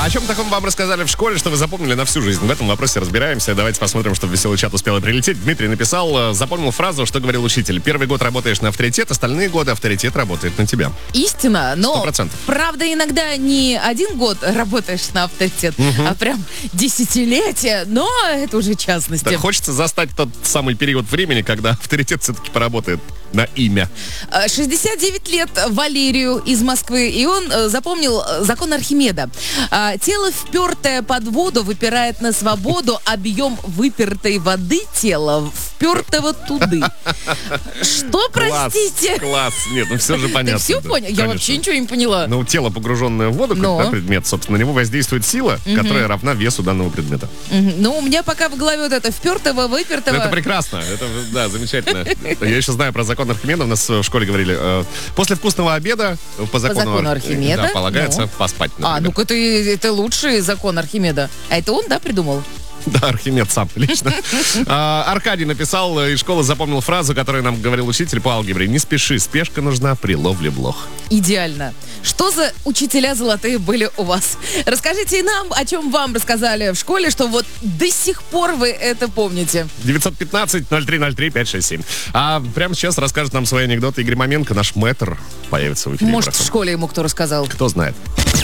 О чем таком вам рассказали в школе, что вы запомнили на всю жизнь? В этом вопросе разбираемся. Давайте посмотрим, что в веселый чат успело прилететь. Дмитрий написал, запомнил фразу, что говорил учитель. Первый год работаешь на авторитет, остальные годы авторитет работает на тебя. Истина, но 100%. правда иногда не один год работаешь на авторитет, а прям десятилетия, но это уже частности. Так, хочется застать тот самый период времени, когда авторитет все-таки поработает на имя. 69 лет Валерию из Москвы, и он запомнил закон Архимеда. Тело, впертое под воду, выпирает на свободу, объем выпертой воды тела впертого туды. Что, простите? Класс. Нет, ну все же понятно. Ты все понял? Я вообще ничего не поняла. Ну, тело, погруженное в воду, как предмет, собственно, на него воздействует сила, которая равна весу данного предмета. Ну, у меня пока в голове вот это впертого, выпертого. Это прекрасно. Это, да, замечательно. Я еще знаю про закон Архимеда. У нас в школе говорили, после вкусного обеда по закону Архимеда, да, полагается поспать, например. Ну-ка, это лучший закон Архимеда. А это он, да, придумал? Да, Архимед сам лично. Аркадий написал, из школы запомнил фразу, которую нам говорил учитель по алгебре. Не спеши, спешка нужна при ловле блох. Идеально. Что за учителя золотые были у вас? Расскажите и нам, о чем вам рассказали в школе, что вот до сих пор вы это помните. 915-0303-567. А прямо сейчас расскажет нам свои анекдоты Игорь Маменко, наш мэтр, появится в эфире. Может, в школе ему кто рассказал? Кто знает.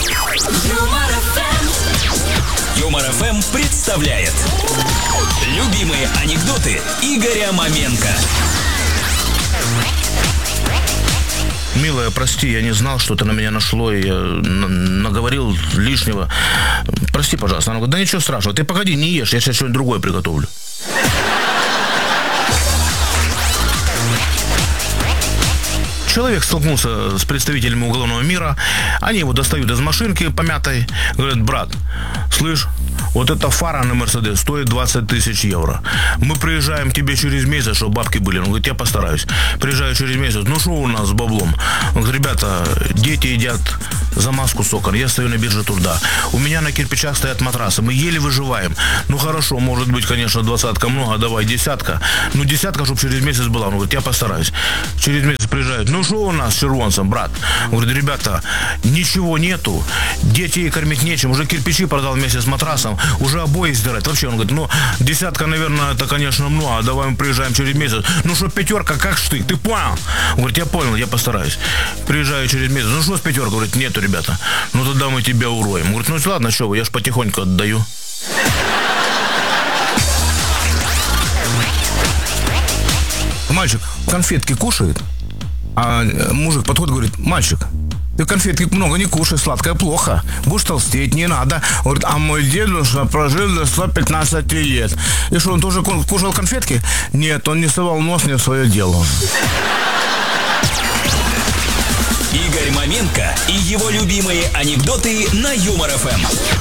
Юмор ФМ представляет любимые анекдоты Игоря Маменко. Милая, прости, я не знал, что ты на меня нашло, и я наговорил лишнего. Прости, пожалуйста. Она говорит, да ничего страшного, ты погоди, не ешь, я сейчас что-нибудь другое приготовлю. Человек столкнулся с представителями уголовного мира. Они его достают из машинки помятой. Говорят, брат, слышь, вот эта фара на Мерседес стоит 20 тысяч евро. Мы приезжаем к тебе через месяц, чтобы бабки были. Он говорит, я постараюсь. Приезжаю через месяц, ну что у нас с баблом? Он говорит, ребята, дети едят замазку с окон, я стою на бирже труда. У меня на кирпичах стоят матрасы, мы еле выживаем. Ну хорошо, может быть, конечно, 20-ка много, давай 10-ка. Ну 10-ка, чтобы через месяц была. Он говорит, я постараюсь. Через месяц приезжают, ну что у нас с червонцем, брат? Он говорит, ребята, ничего нету, детей кормить нечем, уже кирпичи продал вместе с матрасом, уже обои сдирать. Вообще, он говорит, ну 10-ка, наверное, это, конечно, много, а давай мы приезжаем через месяц. Ну что, 5-ка, как штык, ты понял? Он говорит, я понял, я постараюсь. Приезжаю через месяц, ну что с 5-ка? Говорит, нету, ребята. Ну тогда мы тебя уроем. Говорит, ну ладно, что вы, я ж потихоньку отдаю. Мальчик конфетки кушает, а мужик подходит и говорит, мальчик, ты конфетки много не кушай, сладкое плохо. Будешь толстеть, не надо. Говорит, а мой дедушка прожил до 115 лет. И что, он тоже кушал конфетки? Нет, он не совал нос не в свое дело. Игорь Маменко и его любимые анекдоты на Юмор ФМ.